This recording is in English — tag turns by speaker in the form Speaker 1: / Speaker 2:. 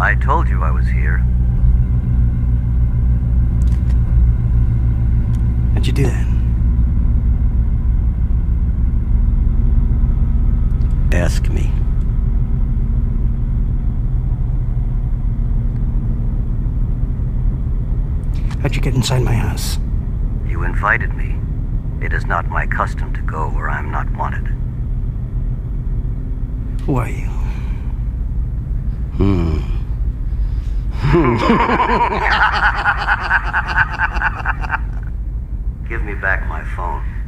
Speaker 1: I told you I was here.
Speaker 2: How'd you do that? Ask me. How'd you get inside my house?
Speaker 1: You invited me. It is not my custom to go where I am not wanted.
Speaker 2: Who are you?
Speaker 1: Give me back my phone.